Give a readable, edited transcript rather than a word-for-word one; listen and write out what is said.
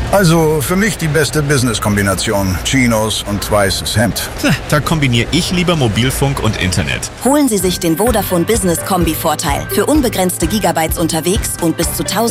Also für mich die beste Business-Kombination. Chinos und weißes Hemd. Da kombiniere ich lieber Mobilfunk und Internet. Holen Sie sich den Vodafone Business Kombi-Vorteil. Für unbegrenzte Gigabytes unterwegs und bis zu 1000